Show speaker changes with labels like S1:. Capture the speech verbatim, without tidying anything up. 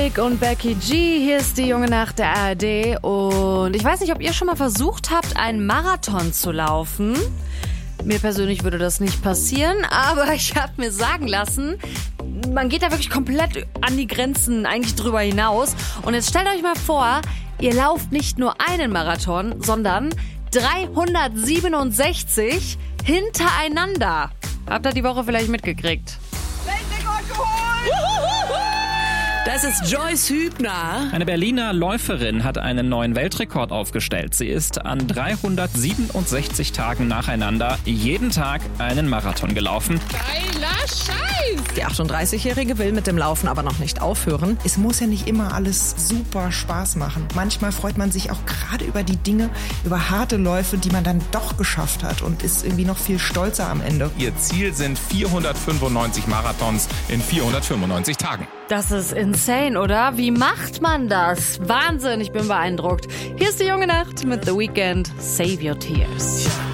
S1: Und Becky G, hier ist die junge Nacht der A R D. Und ich weiß nicht, ob ihr schon mal versucht habt, einen Marathon zu laufen. Mir persönlich würde das nicht passieren, aber ich habe mir sagen lassen, man geht da wirklich komplett an die Grenzen eigentlich drüber hinaus. Und jetzt stellt euch mal vor, ihr lauft nicht nur einen Marathon, sondern dreihundertsiebenundsechzig hintereinander. Habt ihr die Woche vielleicht mitgekriegt?
S2: Weltrekord geholt!
S3: Das ist Joyce Hübner.
S4: Eine Berliner Läuferin hat einen neuen Weltrekord aufgestellt. Sie ist an dreihundertsiebenundsechzig Tagen nacheinander jeden Tag einen Marathon gelaufen.
S3: Geiler Scheiß!
S2: Die achtunddreißigjährige will mit dem Laufen aber noch nicht aufhören.
S5: Es muss ja nicht immer alles super Spaß machen. Manchmal freut man sich auch gerade über die Dinge, über harte Läufe, die man dann doch geschafft hat und ist irgendwie noch viel stolzer am Ende.
S6: Ihr Ziel sind vierhundertfünfundneunzig Marathons in vierhundertfünfundneunzig Tagen.
S1: Das ist insane, oder? Wie macht man das? Wahnsinn, ich bin beeindruckt. Hier ist die junge Nacht mit The Weeknd. Save Your Tears.